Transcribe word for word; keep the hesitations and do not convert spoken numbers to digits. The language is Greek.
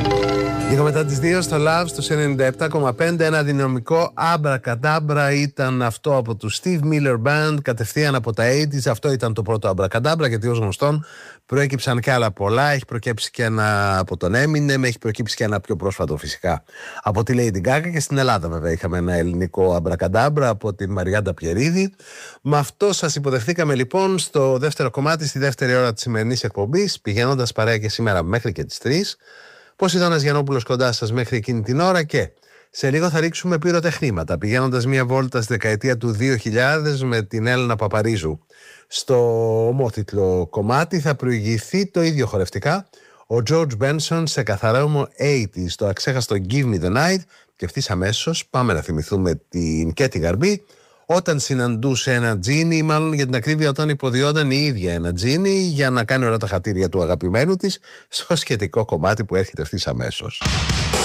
Λίγο μετά τις δύο στο Love στο ενενήντα επτά κόμμα πέντε, ένα δυναμικό Abracadabra ήταν αυτό από του Steve Miller Band, κατευθείαν από τα ογδόντα. Αυτό ήταν το πρώτο Abracadabra, γιατί ως γνωστόν προέκυψαν και άλλα πολλά. Έχει προκύψει και ένα από τον Eminem, έχει προκύψει και ένα πιο πρόσφατο φυσικά από τη Lady Gaga, και στην Ελλάδα βέβαια είχαμε ένα ελληνικό Abracadabra από τη Μαριάντα Πιερίδη. Με αυτό σας υποδεχθήκαμε λοιπόν στο δεύτερο κομμάτι, στη δεύτερη ώρα της σημερινής εκπομπής, πηγαίνοντας παρέα και σήμερα μέχρι και τις τρεις. Ποσειδώνας Γιαννόπουλος κοντά σας μέχρι εκείνη την ώρα, και σε λίγο θα ρίξουμε πυροτεχνήματα πηγαίνοντας μια βόλτα στη δεκαετία του δύο χιλιάδες με την Έλληνα Παπαρίζου. Στο ομόθυτλο κομμάτι θα προηγηθεί το ίδιο χορευτικά ο George Benson σε καθαρά ογδόντα, στο αξέχαστο Give Me The Night, και ευθύς αμέσως πάμε να θυμηθούμε την Κέτι Γαρμπή όταν συναντούσε ένα τζίνι, μάλλον για την ακρίβεια όταν υποδιόταν η ίδια ένα τζίνι για να κάνει όλα τα χατήρια του αγαπημένου της, στο σχετικό κομμάτι που έρχεται ευθύς αμέσως.